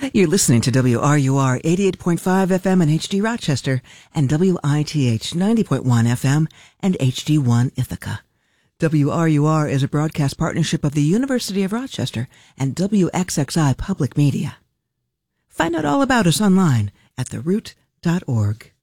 You're listening to WRUR 88.5 FM and HD Rochester and WITH 90.1 FM and HD1 Ithaca. WRUR is a broadcast partnership of the University of Rochester and WXXI Public Media. Find out all about us online at theroot.org.